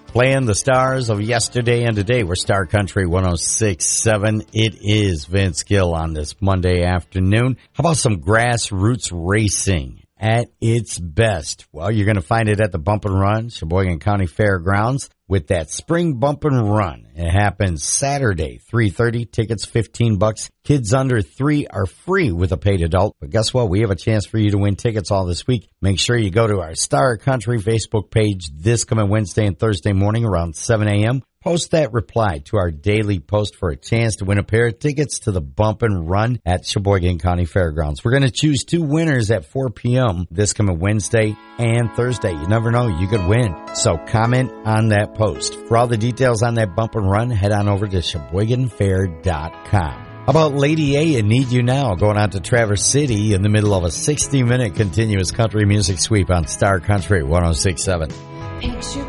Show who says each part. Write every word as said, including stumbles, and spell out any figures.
Speaker 1: Playing the stars of yesterday and today. We're Star Country one oh six point seven. It is Vince Gill on this Monday afternoon. How about some grassroots racing at its best? Well, you're going to find it at the Bump and Run, Sheboygan County Fairgrounds, with that spring Bump and Run. It happens Saturday, three thirty. Tickets fifteen bucks. Kids under three are free with a paid adult. But guess what? We have a chance for you to win tickets all this week. Make sure you go to our Star Country Facebook page this coming Wednesday and Thursday morning around seven a.m. Post that reply to our daily post for a chance to win a pair of tickets to the Bump and Run at Sheboygan County Fairgrounds. We're going to choose two winners at four p.m. this coming Wednesday and Thursday. You never know, you could win. So comment on that post. For all the details on that Bump and Run, head on over to Sheboygan Fair dot com. How about Lady A and Need You Now going out to Traverse City in the middle of a sixty-minute continuous country music sweep on Star Country one oh six point seven.
Speaker 2: Picture